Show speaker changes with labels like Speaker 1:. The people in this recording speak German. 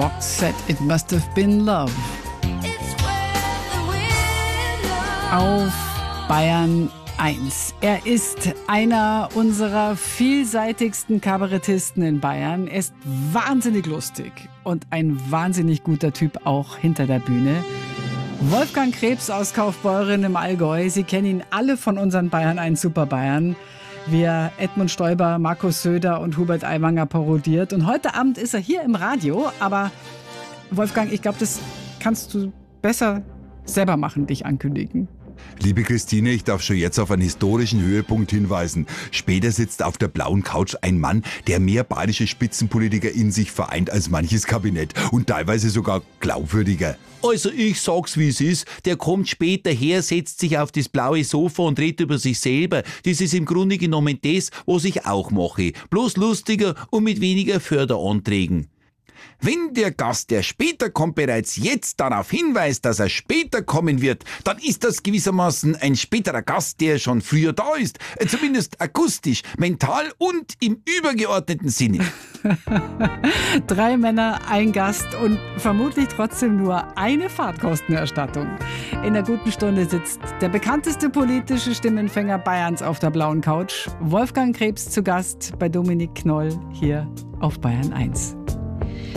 Speaker 1: Rock said it must have been love. Auf Bayern 1. Er ist einer unserer vielseitigsten Kabarettisten in Bayern. Er ist wahnsinnig lustig und ein wahnsinnig guter Typ auch hinter der Bühne. Wolfgang Krebs aus Kaufbeuren im Allgäu. Sie kennen ihn alle von unseren Bayern 1 Super Bayern. Wir Edmund Stoiber, Markus Söder und Hubert Aiwanger parodiert. Und heute Abend ist er hier im Radio. Aber Wolfgang, ich glaube, das kannst du besser selber machen, dich ankündigen.
Speaker 2: Liebe Christine, ich darf schon jetzt auf einen historischen Höhepunkt hinweisen. Später sitzt auf der blauen Couch ein Mann, der mehr bayerische Spitzenpolitiker in sich vereint als manches Kabinett und teilweise sogar glaubwürdiger.
Speaker 3: Also ich sag's wie es ist, der kommt später her, setzt sich auf das blaue Sofa und redet über sich selber. Das ist im Grunde genommen das, was ich auch mache. Bloß lustiger und mit weniger Förderanträgen.
Speaker 4: Wenn der Gast, der später kommt, bereits jetzt darauf hinweist, dass er später kommen wird, dann ist das gewissermaßen ein späterer Gast, der schon früher da ist. Zumindest akustisch, mental und im übergeordneten Sinne.
Speaker 1: 3 Männer, ein Gast und vermutlich trotzdem nur eine Fahrtkostenerstattung. In der guten Stunde sitzt der bekannteste politische Stimmenfänger Bayerns auf der blauen Couch. Wolfgang Krebs zu Gast bei Dominik Knoll hier auf Bayern 1.